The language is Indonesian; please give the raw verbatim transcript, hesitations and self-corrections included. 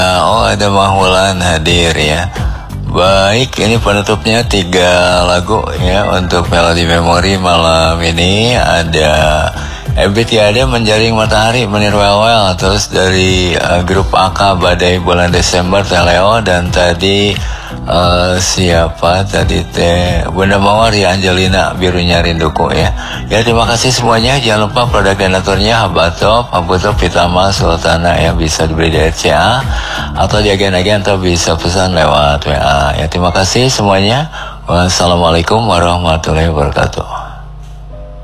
Oh, ada Mahmulan hadir ya. Baik, ini penutupnya tiga lagu ya untuk Melodi Memori malam ini. Ada Ebit Tiada Menjaring Matahari Menir Well, terus dari uh, grup A K Badai Bulan Desember Teleo, dan tadi uh, siapa tadi teh Bunda Mawar ya, Angelina Birunya Rinduku ya. Ya terima kasih semuanya. Jangan lupa produk donaturnya Habatop, Habutop, Pitama, Sultana yang bisa dibeli di R C A atau di agen-agen, atau bisa pesan lewat W A. Ya terima kasih semuanya. Wassalamualaikum warahmatullahi wabarakatuh.